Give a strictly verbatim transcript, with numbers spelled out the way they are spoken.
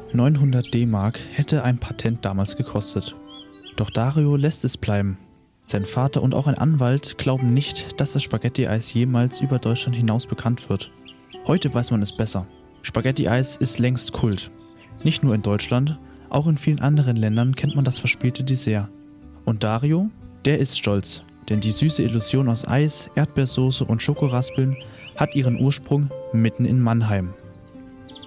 neunhundert D-Mark hätte ein Patent damals gekostet. Doch Dario lässt es bleiben. Sein Vater und auch ein Anwalt glauben nicht, dass das Spaghetti-Eis jemals über Deutschland hinaus bekannt wird. Heute weiß man es besser. Spaghetti-Eis ist längst Kult. Nicht nur in Deutschland, auch in vielen anderen Ländern kennt man das verspielte Dessert. Und Dario, der ist stolz, denn die süße Illusion aus Eis, Erdbeersoße und Schokoraspeln hat ihren Ursprung mitten in Mannheim.